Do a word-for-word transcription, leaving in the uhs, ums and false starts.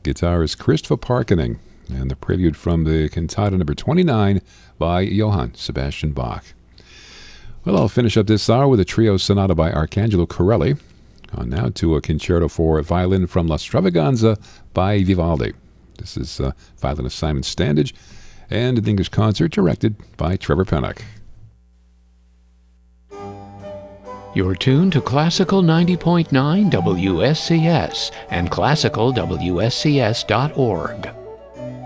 guitarist Christopher Parkening, and the prelude from the cantata number twenty-nine by Johann Sebastian Bach. Well, I'll finish up this hour with a trio sonata by Arcangelo Corelli. On now to a concerto for violin from La Stravaganza by Vivaldi. This is uh, violinist Simon Standage, and an English concert directed by Trevor Pennock. You're tuned to Classical ninety point nine W S C S and classical W S C S dot org.